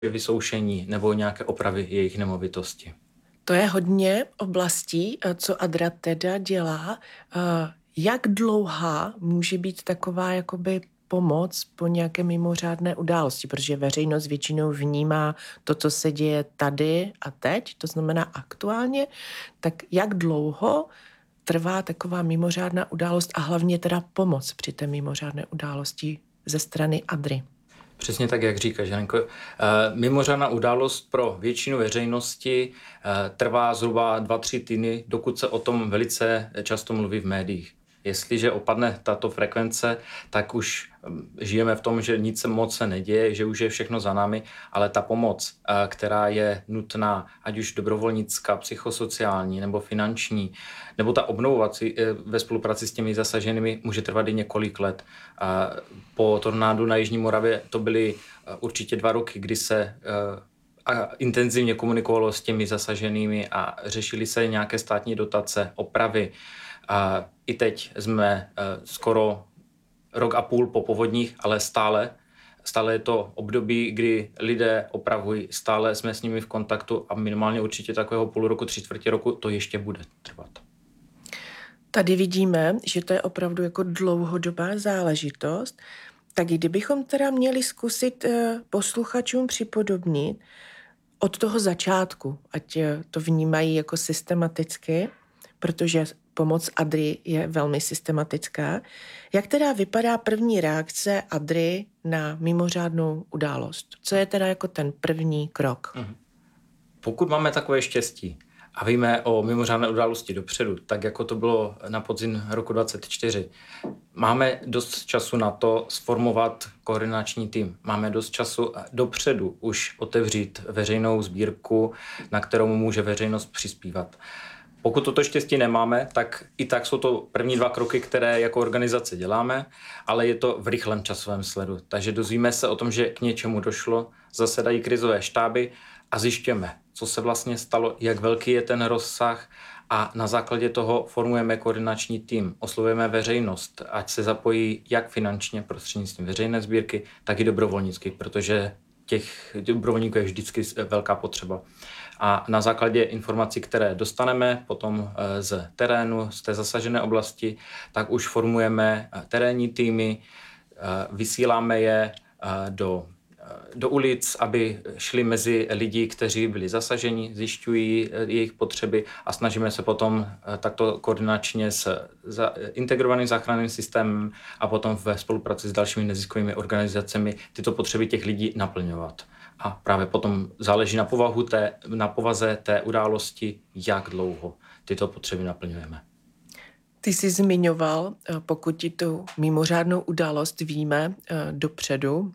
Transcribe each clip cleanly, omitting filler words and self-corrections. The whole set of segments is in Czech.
vysoušení nebo nějaké opravy jejich nemovitosti. To je hodně oblastí, co Adra teda dělá. Jak dlouhá může být taková jakoby pomoc po nějaké mimořádné události, protože veřejnost většinou vnímá to, co se děje tady a teď, to znamená aktuálně, tak jak dlouho trvá taková mimořádná událost a hlavně teda pomoc při té mimořádné události ze strany Adry? Přesně tak, jak říkáš, Janko. Mimořádná událost pro většinu veřejnosti trvá zhruba 2-3 týdny, dokud se o tom velice často mluví v médiích. Jestliže opadne tato frekvence, tak už žijeme v tom, že nic moc se neděje, že už je všechno za námi, ale ta pomoc, která je nutná, ať už dobrovolnická, psychosociální nebo finanční, nebo ta obnovovací ve spolupráci s těmi zasaženými, může trvat i několik let. Po tornádu na Jižní Moravě to byly určitě 2 roky, kdy se intenzivně komunikovalo s těmi zasaženými a řešily se nějaké státní dotace, opravy. I teď jsme skoro 1,5 roku po povodních, ale stále je to období, kdy lidé opravují, stále jsme s nimi v kontaktu a minimálně určitě takového půl roku, 3/4 roku to ještě bude trvat. Tady vidíme, že to je opravdu jako dlouhodobá záležitost. Tak kdybychom teda měli zkusit posluchačům připodobnit od toho začátku, ať to vnímají jako systematicky, protože pomoc Adry je velmi systematická. Jak teda vypadá první reakce Adry na mimořádnou událost? Co je teda jako ten první krok? Pokud máme takové štěstí a víme o mimořádné události dopředu, tak jako to bylo na podzim roku 2024, máme dost času na to sformovat koordinační tým. Máme dost času dopředu už otevřít veřejnou sbírku, na kterou může veřejnost přispívat. Pokud toto štěstí nemáme, tak i tak jsou to první 2 kroky, které jako organizace děláme, ale je to v rychlém časovém sledu. Takže dozvíme se o tom, že k něčemu došlo, zasedají krizové štáby a zjišťujeme, co se vlastně stalo, jak velký je ten rozsah a na základě toho formujeme koordinační tým. Oslovujeme veřejnost, ať se zapojí jak finančně prostřednictvím veřejné sbírky, tak i dobrovolnicky, protože těch dobrovolníků je vždycky velká potřeba. A na základě informací, které dostaneme potom z terénu, z té zasažené oblasti, tak už formujeme terénní týmy, vysíláme je do ulic, aby šli mezi lidi, kteří byli zasaženi, zjišťují jejich potřeby a snažíme se potom takto koordinačně s integrovaným záchranným systémem a potom ve spolupráci s dalšími neziskovými organizacemi tyto potřeby těch lidí naplňovat. A právě potom záleží na povaze té události, jak dlouho tyto potřeby naplňujeme. Ty jsi zmiňoval, pokud ti tu mimořádnou událost víme dopředu,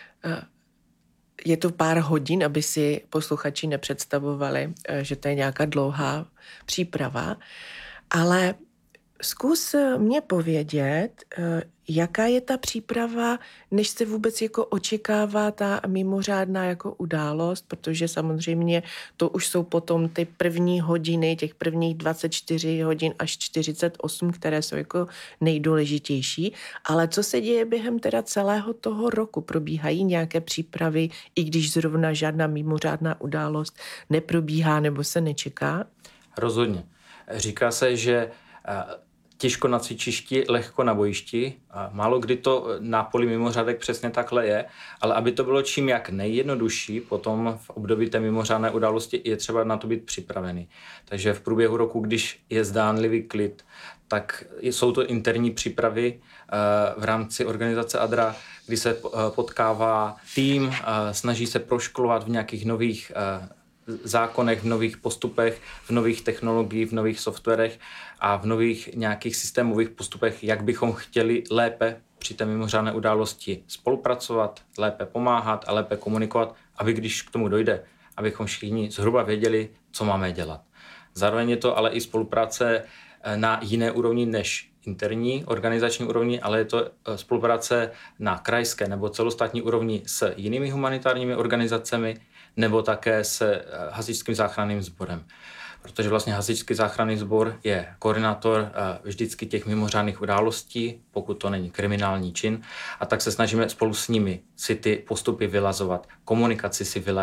je to pár hodin, aby si posluchači nepředstavovali, že to je nějaká dlouhá příprava, ale zkus mě povědět, jaká je ta příprava, než se vůbec jako očekává ta mimořádná jako událost, protože samozřejmě to už jsou potom ty první hodiny, těch prvních 24 hodin až 48, které jsou jako nejdůležitější, ale co se děje během teda celého toho roku? Probíhají nějaké přípravy, i když zrovna žádná mimořádná událost neprobíhá nebo se nečeká? Rozhodně. Říká se, že těžko na cvičišti, lehko na bojišti. A málo kdy to na poli mimořádek přesně takhle je, ale aby to bylo čím jak nejjednodušší, potom v období té mimořádné události je třeba na to být připravený. Takže v průběhu roku, když je zdánlivý klid, tak jsou to interní přípravy v rámci organizace Adra, kdy se potkává tým, snaží se proškolovat v nějakých nových zákonech, v nových postupech, v nových technologiích, v nových softwarech a v nových nějakých systémových postupech, jak bychom chtěli lépe při té mimořádné události spolupracovat, lépe pomáhat a lépe komunikovat, aby když k tomu dojde, abychom všichni zhruba věděli, co máme dělat. Zároveň je to ale i spolupráce na jiné úrovni než interní organizační úrovni, ale je to spolupráce na krajské nebo celostátní úrovni s jinými humanitárními organizacemi nebo také s hasičským záchranným sborem. protože vlastně hasičský záchranný sbor je koordinátor vždycky těch mimořádných událostí, pokud to není kriminální čin, a tak se snažíme spolu s nimi si ty postupy vylazovat, komunikaci si